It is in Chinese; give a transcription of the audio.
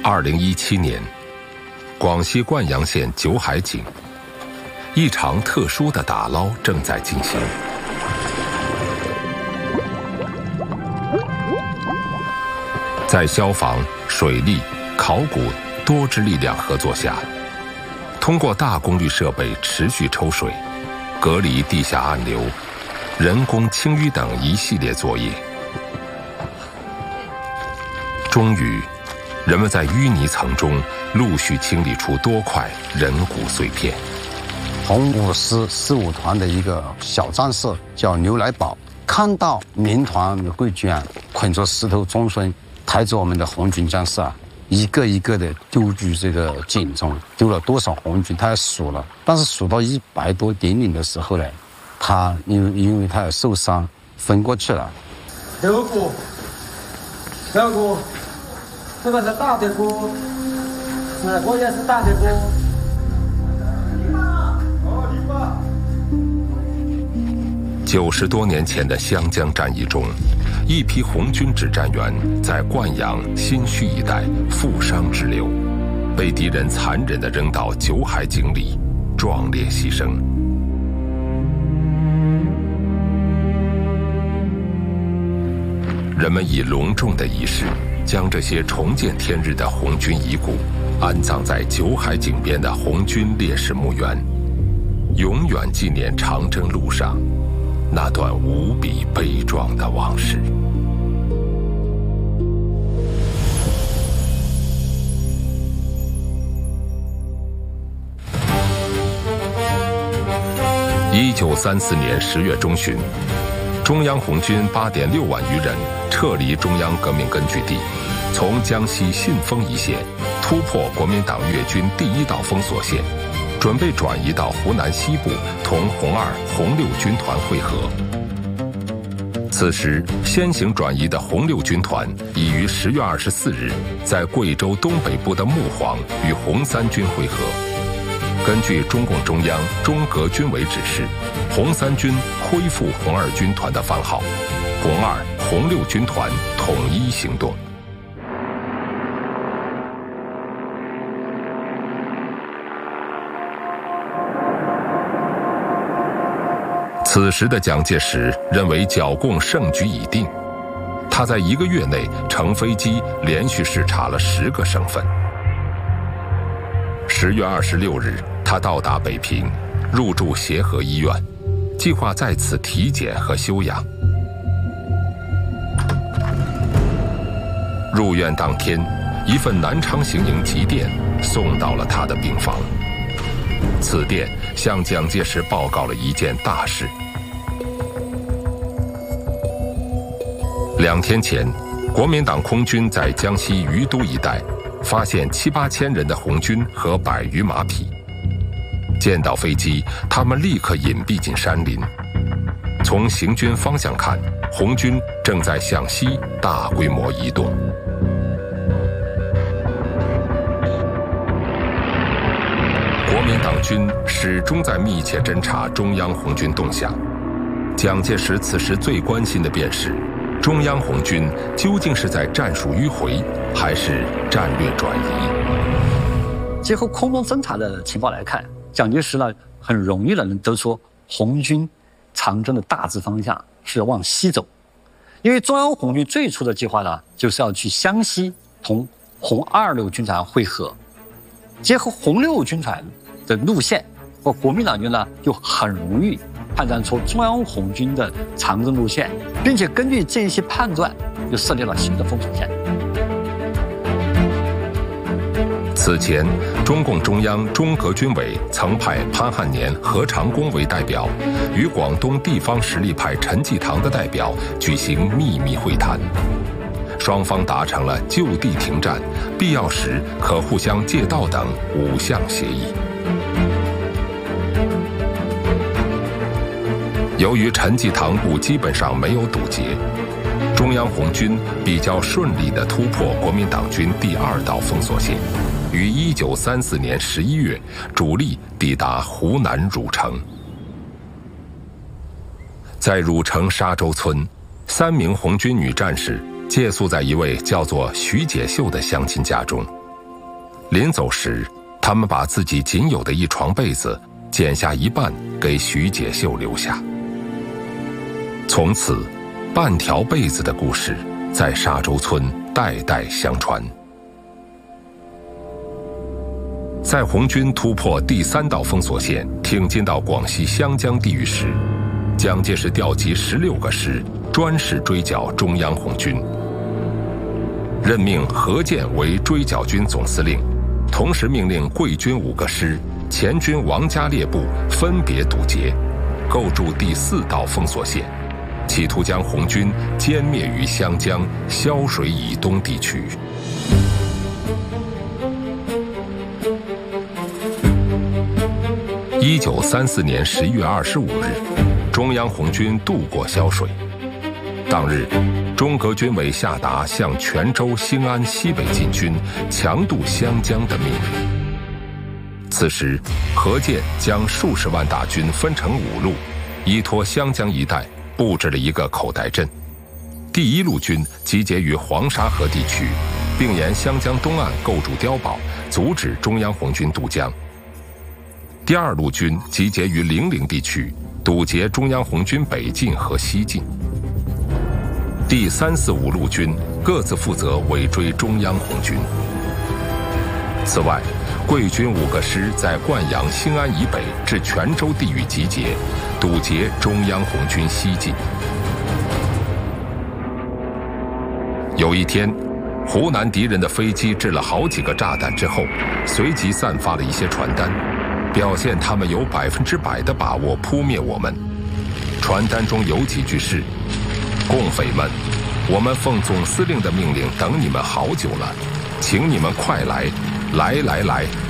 2017年，广西灌阳县九海井，一场特殊的打捞正在进行。在消防、水利、考古多支力量合作下，通过大功率设备持续抽水、隔离地下暗流、人工清淤等一系列作业，终于，人们在淤泥层中陆续清理出多块人骨碎片。 红五师15团的一个小战士叫刘来宝，看到民团的贵军啊捆着石头中绳，抬着我们的红军战士啊，一个一个的丢进这个井中，丢了多少红军他也数了，但是数到100多点零的时候呢，他因为他有受伤昏过去了。 刘骨，小骨，这个是大的骨，我也是大的骨。 90多年前的湘江战役中，一批红军指战员在灌阳、新圩一带负伤滞留，被敌人残忍地扔到九海井里，壮烈牺牲。人们以隆重的仪式，将这些重见天日的红军遗骨安葬在九海井边的红军烈士墓园，永远纪念长征路上那段无比悲壮的往事。1934年10月中旬，中央红军8.6万余人撤离中央革命根据地，从江西信丰一线突破国民党粤军第1道封锁线，准备转移到湖南西部同红2、红6军团会合。此时，先行转移的红6军团已于10月24日在贵州东北部的木黄与红3军会合。根据中共中央、中革军委指示，红3军恢复红2军团的番号，红2、红6军团统一行动。此时的蒋介石认为剿共胜局已定，他在1个月内乘飞机连续视察了10个省份。10月26日，他到达北平，入住协和医院，计划在此体检和休养。入院当天，一份南昌行营急电送到了他的病房。此电向蒋介石报告了一件大事。2天前，国民党空军在江西余都一带发现7、8千人的红军和100余马匹。见到飞机，他们立刻隐蔽进山林。从行军方向看，红军正在向西大规模移动。国民党军始终在密切侦察中央红军动向。蒋介石此时最关心的便是，中央红军究竟是在战术迂回，还是战略转移？ 结合空中侦察的情报来看，蒋介石呢很容易的能得出红军长征的大致方向是往西走，因为中央红军最初的计划呢就是要去湘西同红26军团会合，结合红6军团的路线，国民党军呢就很容易判断出中央红军的长征路线，并且根据这些判断，就设立了新的封锁线。 此前，中共中央、中革军委曾派潘汉年、何长工为代表，与广东地方实力派陈济棠的代表举行秘密会谈。双方达成了就地停战、必要时可互相借道等5项协议。由于陈济棠部基本上没有堵截，中央红军比较顺利地突破国民党军第2道封锁线，于1934年11月主力抵达湖南汝城。在汝城沙洲村，3名红军女战士借宿在一位叫做徐解秀的乡亲家中， 临走时，他们把自己仅有的一床被子剪下一半给徐解秀留下。从此，半条被子的故事在沙洲村代代相传。在红军突破第3道封锁线，挺进到广西湘江地域时，蒋介石调集16个师，专事追剿中央红军，任命何键为追剿军总司令，同时命令桂军5个师、黔军王家烈部分别堵截，构筑第4道封锁线，企图将红军歼灭于湘江、潇水以东地区。1934年11月25日，中央红军渡过潇水。当日，中革军委下达向泉州、兴安西北进军、强渡湘江的命令。此时，何键将数十万大军分成5路，依托湘江一带布置了一个口袋阵。第1路军集结于黄沙河地区，并沿湘江东岸构筑碉堡，阻止中央红军渡江。第2路军集结于零陵地区，堵截中央红军北进和西进。第3、4、5路军各自负责尾追中央红军。此外，桂军5个师在灌阳、兴安以北至泉州地域集结，堵截中央红军西进。有一天，湖南敌人的飞机掷了好几个炸弹之后，随即散发了一些传单，表现他们有100%的把握扑灭我们。传单中有几句是：“共匪们，我们奉总司令的命令等你们好久了，请你们快来，来来来，